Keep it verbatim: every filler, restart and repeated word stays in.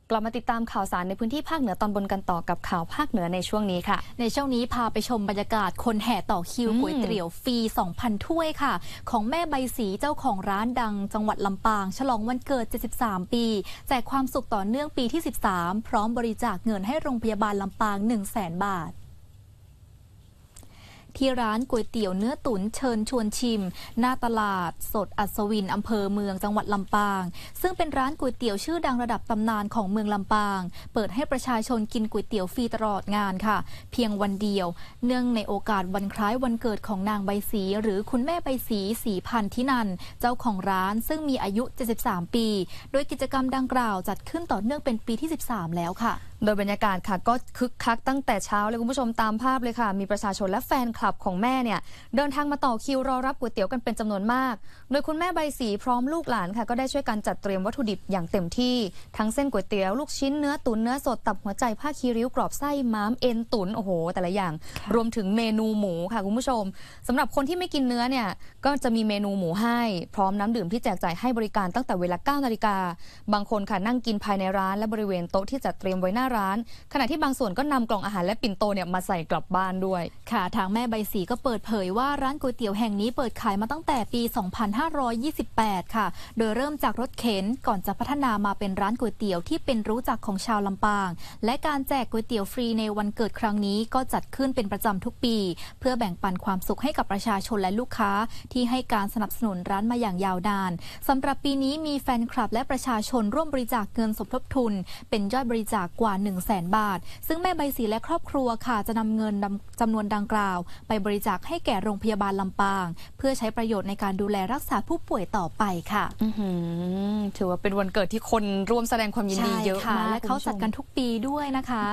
กลับมาติดตามข่าวสารในพื้นที่ภาคเหนือตอนบนกันต่อกับข่าวภาคเหนือในช่วงนี้ค่ะในช่วงนี้พาไปชมบรรยากาศคนแห่ต่อคิวก๋วยเตี๋ยวฟรี สองพัน ถ้วยค่ะของแม่ใบศรีเจ้าของร้านดังจังหวัดลำปางฉลองวันเกิดเจ็ดสิบสามปีแจกความสุขต่อเนื่องปีที่สิบสามพร้อมบริจาคเงินให้โรงพยาบาลลำปาง หนึ่งแสน บาทที่ร้านก๋วยเตี๋ยวเนื้อตุ๋นเชิญชวนชิมหน้าตลาดสดอัศวินอำเภอเมืองจังหวัดลำปางซึ่งเป็นร้านก๋วยเตี๋ยวชื่อดังระดับตำนานของเมืองลำปางเปิดให้ประชาชนกินก๋วยเตี๋ยวฟรีตลอดงานค่ะเพียงวันเดียวเนื่องในโอกาสวันคล้ายวันเกิดของนางใบศรีหรือคุณแม่ใบศรีศรีพันธินันท์เจ้าของร้านซึ่งมีอายุเจ็ดสิบสามปีโดยกิจกรรมดังกล่าวจัดขึ้นต่อเนื่องเป็นปีที่สิบสามแล้วค่ะโดยบรรยากาศค่ะก็คึกคักตั้งแต่เช้าเลยคุณผู้ชมตามภาพเลยค่ะมีประชาชนและแฟนคลับของแม่เนี่ยเดินทางมาต่อคิวรอรับก๋วยเตี๋ยวกันเป็นจำนวนมากโดยคุณแม่ใบศรีพร้อมลูกหลานค่ะก็ได้ช่วยกันจัดเตรียมวัตถุดิบอย่างเต็มที่ทั้งเส้นก๋วยเตี๋ยวลูกชิ้นเนื้อตุ๋นเนื้อสดตับหัวใจผ้าคีริ้วกรอบไส้ม้ามเอ็นตุ๋นโอ้โหแต่ละอย่างรวมถึงเมนูหมูค่ะคุณผู้ชมสำหรับคนที่ไม่กินเนื้อเนี่ยก็จะมีเมนูหมูให้พร้อมน้ำดื่มที่แจกจ่ายให้บริการตั้งแต่เวลา เก้านาฬิกาบางคนค่ะนั่งกินภายในร้านและบริเวณโต๊ะที่จัดเตรียมไว้หน้าร้านขณะที่บางส่วนก็นำกล่องอาหารและปิ่นโตเนี่ยมาใส่กลับบ้านด้วยค่ะทางแม่ใบศรีก็เปิดเผยว่าร้านก๋วยเตี๋ยวแห่งนี้เปิดขายมาตั้งแต่ปี สองพันห้าร้อยยี่สิบแปด ค่ะโดยเริ่มจากรถเข็นก่อนจะพัฒนามาเป็นร้านก๋วยเตี๋ยวที่เป็นรู้จักของชาวลำปางและการแจกก๋วยเตี๋ยวฟรีในวันเกิดครั้งนี้ก็จัดขึ้นเป็นประจำทุกปีเพื่อแบ่งปันความสุขให้กับประชาชนและลูกค้าที่ให้การสนับสนุนร้านมาอย่างยาวนานสำหรับปีนี้มีแฟนคลับและประชาชนร่วมบริจาคเงินสมทบทุนเป็นยอดบริจาคกว่า หนึ่งแสน บาทซึ่งแม่ใบศรีและครอบครัวค่ะจะนำเงินจำนวนดังกล่าวไปบริจาคให้แก่โรงพยาบาลลำปางเพื่อใช้ประโยชน์ในการดูแลรักษาผู้ป่วยต่อไปค่ะถือว่าเป็นวันเกิดที่คนร่วมแสดงความยินดีเยอะมากและเขาจัดกันทุกปีด้วยนะคะ